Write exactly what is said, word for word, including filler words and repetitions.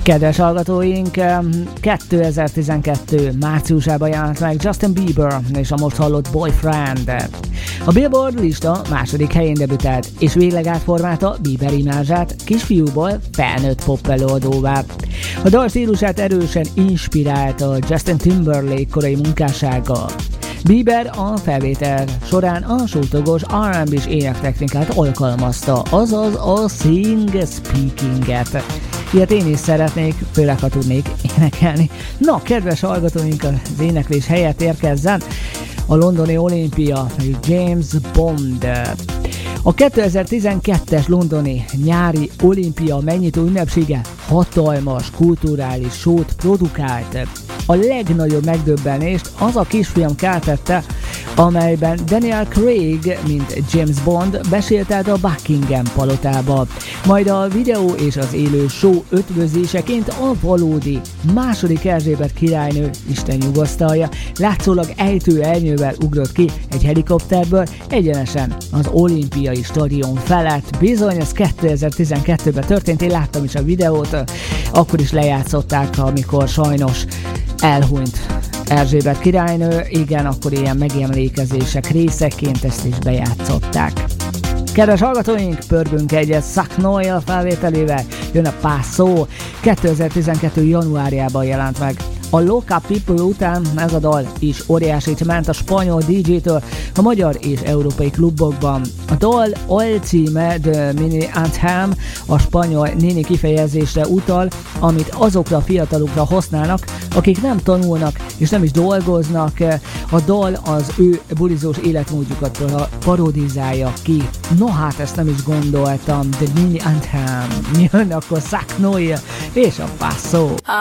Kedves hallgatóink, kétezer-tizenkettő márciusában jelent meg Justin Bieber és a most hallott Boyfriend. A Billboard lista második helyén debütált, és végleg átformálta Bieber imázsát kisfiúból felnőtt pop előadóvá. A dal stílusát erősen inspirálta Justin Timberlake korai munkássága. Bieber a felvétel során a súlytogos er and bé-s énektechnikát alkalmazta, azaz a sing-speakinget. Ilyet én is szeretnék, főleg ha tudnék énekelni. Na, kedves hallgatóink, az éneklés helyett érkezzen a londoni olimpia, James Bond. A kétezer-tizenkettes londoni nyári olimpia megnyitó ünnepsége hatalmas kulturális show-t produkált. A legnagyobb megdöbbenést az a kisfilm keltette, amelyben Daniel Craig, mint James Bond besétált a Buckingham palotába. Majd a videó és az élő show ötvözéseként a valódi második Erzsébet királynő, Isten nyugosztalja, látszólag ejtő elnyővel ugrott ki egy helikopterből egyenesen az olimpiai stadion felett. Bizony, ez kétezer-tizenkettőben történt, én láttam is a videót, akkor is lejátszották, amikor sajnos elhunyt Erzsébet királynő, igen, akkor ilyen megemlékezések részeként ezt is bejátszották. Kedves hallgatóink, pörgünk egyet Suck Noel felvételével, jön a Paso, kétezer-tizenkettő januárjában jelent meg. A Loca People után ez a dal is óriásit ment a spanyol dé dzsé-től a magyar és európai klubokban. A dal alcíme The Mini Anthem a spanyol néni kifejezésre utal, amit azokra a fiatalokra használnak, akik nem tanulnak és nem is dolgoznak. A dal az ő bulizós életmódjukat parodizálja ki. No hát, ezt nem is gondoltam. The Mini Anthem. Jön akkor Suck Noel és a Paso.